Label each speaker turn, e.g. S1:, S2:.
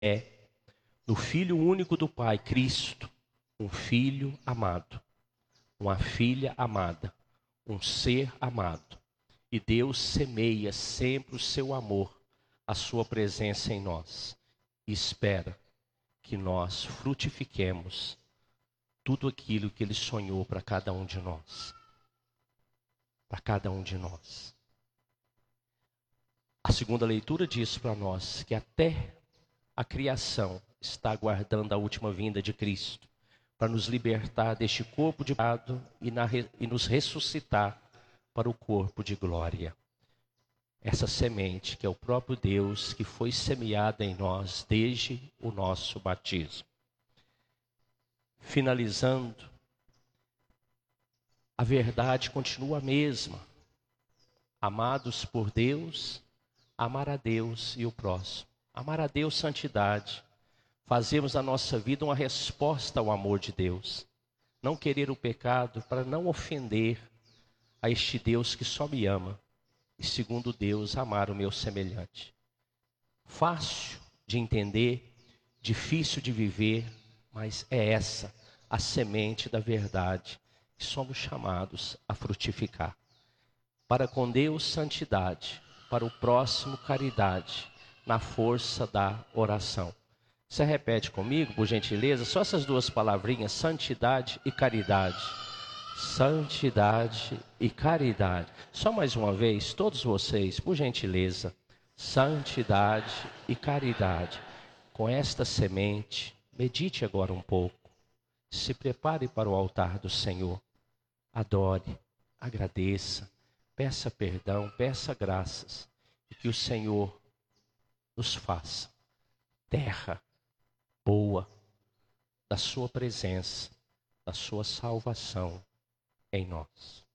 S1: é no Filho único do Pai, Cristo, um filho amado, uma filha amada, um ser amado. E Deus semeia sempre o seu amor, a sua presença em nós. E espera que nós frutifiquemos tudo aquilo que Ele sonhou para cada um de nós. Para cada um de nós. A segunda leitura diz para nós que até a criação está aguardando a última vinda de Cristo, para nos libertar deste corpo de pecado e nos ressuscitar para o corpo de glória. Essa semente que é o próprio Deus que foi semeada em nós desde o nosso batismo. Finalizando, a verdade continua a mesma. Amados por Deus, amar a Deus e o próximo. Amar a Deus, santidade. Fazemos da nossa vida uma resposta ao amor de Deus. Não querer o pecado para não ofender a este Deus que só me ama. E segundo Deus, amar o meu semelhante. Fácil de entender, difícil de viver, mas é essa a semente da verdade que somos chamados a frutificar. Para com Deus, santidade. Para o próximo, caridade. Na força da oração. Você repete comigo, por gentileza, só essas duas palavrinhas, santidade e caridade. Santidade e caridade. Só mais uma vez, todos vocês, por gentileza. Santidade e caridade. Com esta semente, medite agora um pouco. Se prepare para o altar do Senhor. Adore, agradeça, peça perdão, peça graças. E que o Senhor nos faça terra boa da sua presença, da sua salvação em nós.